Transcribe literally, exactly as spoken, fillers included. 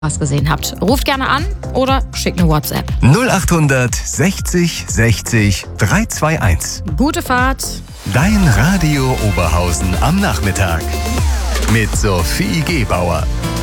was gesehen habt. Ruft gerne an oder schickt eine WhatsApp. null achthundert sechzig sechzig dreihundertzweiundundzwanzig. Gute Fahrt. Dein Radio Oberhausen am Nachmittag mit Sophie Gebauer.